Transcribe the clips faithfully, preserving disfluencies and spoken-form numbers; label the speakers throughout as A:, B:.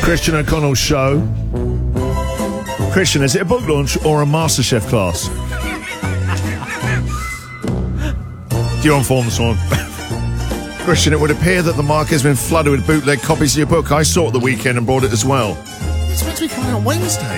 A: Christian O'Connell show. Christian, is it a book launch or a MasterChef class? You're on form this morning. Christian, it would appear that the market has been flooded with bootleg copies of your book. I saw it the weekend and brought it as well. It's meant to be coming out Wednesday.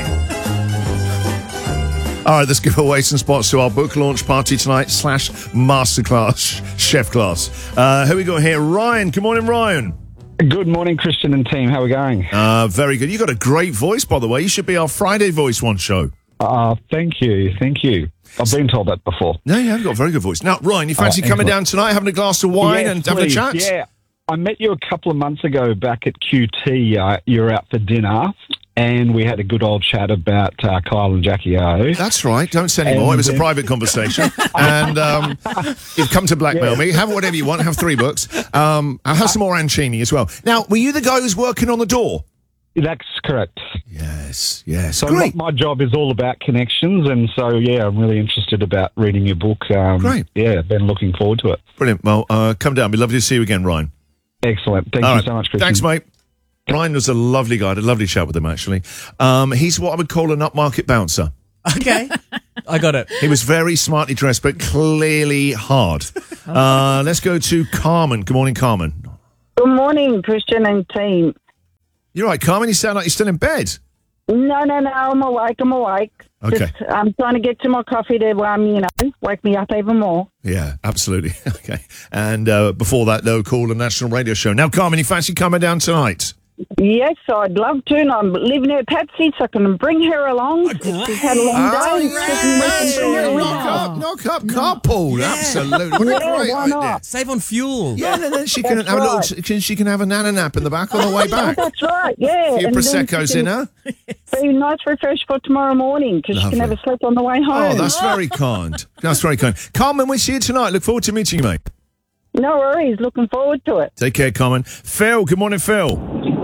A: All right, let's give away some spots to our book launch party tonight slash masterclass, chef class. Uh, who we got here? Ryan. Good morning, Ryan.
B: Good morning, Christian and team. How are we going?
A: Uh, very good. You got a great voice, by the way. You should be our Friday Voice One show.
B: Uh, thank you. Thank you. I've been told that before.
A: No, you have got a very good voice. Now, Ryan, you fancy
B: oh,
A: coming down tonight, having a glass of wine
B: yes,
A: and having
B: please.
A: a chat?
B: Yeah. I met you a couple of months ago back at Q T. Uh, you were out for dinner. And we had a good old chat about uh, Kyle and Jackie O.
A: That's right. Don't say any more. It was a private conversation. And um, you've come to blackmail yeah. me. Have whatever you want. Have three books. Um, I'll have some more Ancini as well. Now, were you the guy who's working on the door?
B: That's correct.
A: Yes, yes.
B: So
A: Great.
B: My, my job is all about connections. And so, yeah, I'm really interested about reading your book. Um,
A: Great.
B: Yeah, been looking forward to it.
A: Brilliant. Well, uh, come down. It'd be lovely to see you again, Ryan.
B: Excellent. Thank
A: all
B: you
A: right.
B: so much, Christian.
A: Thanks, mate. Ryan was a lovely guy. I had a lovely chat with him, actually. Um, he's what I would call an upmarket bouncer.
C: Okay. I got it.
A: He was very smartly dressed, but clearly hard. Uh, let's go to Carmen. Good morning, Carmen.
D: Good morning, Christian and team.
A: You're right, Carmen. You sound like you're still in bed.
D: No, no, no. I'm awake. I'm awake.
A: Okay.
D: Just, I'm trying to get to my coffee to, um, you know, wake me up even more.
A: Yeah, absolutely. Okay. And uh, before that, though, call a national radio show. Now, Carmen, you fancy coming down tonight?
D: Yes, I'd love to. And I'm living at Patsy, so I can bring her along. She's had a long
A: Oh,
D: day.
A: yes.
D: Yeah,
A: Knock up, knock up, carpool.
C: Yeah.
A: Absolutely. What a
D: Yeah,
A: great
D: why
A: idea.
D: not?
C: Save on fuel.
A: Yeah, and then she can
D: That's
A: have a
D: right.
A: little. Can, she can have a nana nap in the back on the way back.
D: That's right, yeah.
A: A few
D: And then
A: Prosecco's
D: she
A: in
D: can
A: her.
D: Be nice refresh for tomorrow morning because she
A: Lovely.
D: can have a sleep on the way home.
A: Oh, that's very kind. That's very kind. Carmen, we'll see you tonight. Look forward to meeting you, mate.
D: No worries. Looking forward to it.
A: Take care, Carmen. Phil, good morning, Phil.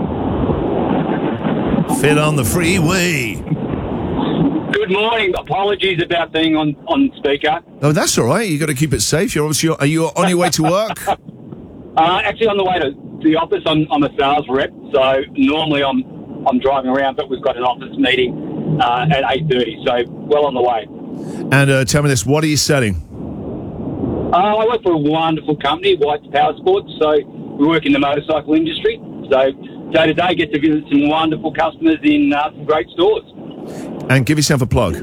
A: Phil on the freeway.
E: Good morning. Apologies about being on, on speaker.
A: Oh, that's all right. You got to keep it safe. You're obviously are you on your way to work?
E: Uh, actually, on the way to the office, I'm, I'm a sales rep, so normally I'm I'm driving around, but we've got an office meeting uh, at eight thirty, so well on the way.
A: And uh, tell me this: what are you selling?
E: Uh, I work for a wonderful company, White's Power Sports, so we work in the motorcycle industry. So day to day, get to visit some wonderful customers in uh, some great stores.
A: And give yourself a plug.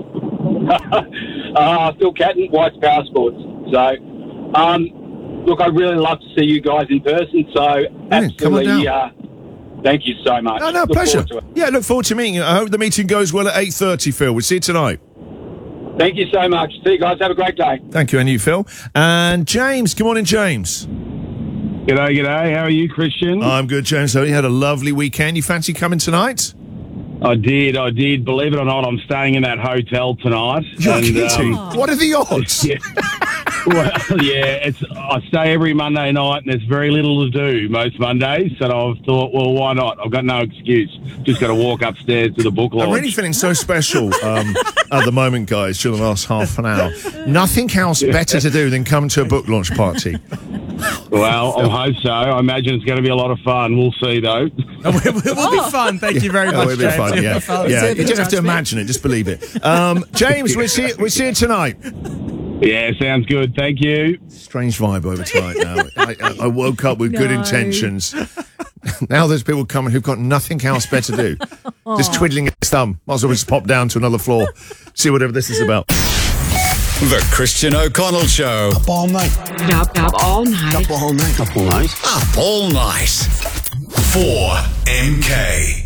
E: uh, Phil Catton, White's Power Sports. So, um, look, I'd really love to see you guys in person. So,
A: Brilliant. Come on
E: absolutely,
A: down.
E: uh, thank you so much.
A: No, no,
E: Look
A: pleasure.
E: forward to it.
A: Yeah, look forward to meeting you. I hope the meeting goes well at eight thirty, Phil. We'll see you tonight.
E: Thank you so much. See you guys. Have a great day.
A: Thank you, and you, Phil. And James. Good morning, James.
F: G'day, g'day. How are you, Christian?
A: I'm good, James. So you had a lovely weekend. You fancy coming tonight?
F: I did, I did. Believe it or not, I'm staying in that hotel tonight.
A: You're
F: and,
A: kidding.
F: um,
A: What are the odds?
F: yeah. Well, yeah, it's. I stay every Monday night, and there's very little to do most Mondays. So I've thought, well, why not? I've got no excuse. Just got to walk upstairs to the book launch.
A: I'm really feeling so special um, at the moment, guys, during the last half an hour. Nothing else better to do than come to a book launch party.
F: Well, I hope so. I imagine it's going to be a lot of fun. We'll see, though.
C: It will be fun. Thank you very
A: Oh,
C: much,
A: it'll be
C: James.
A: fun, yeah.
C: Fun.
A: yeah. You don't have to imagine it, just believe it. Um, James, we'll see, we'll see you tonight.
F: Yeah, sounds good. Thank you.
A: Strange vibe over tonight now. I, I, I woke up with good
G: No.
A: intentions. Now there's people coming who've got nothing else better to do. Just twiddling his thumb. Might as well just pop down to another floor. See whatever this is about.
H: The Christian O'Connell Show.
I: Up all night.
G: Up, up all night.
I: Up all night. Up all night.
H: Up all night. four M K.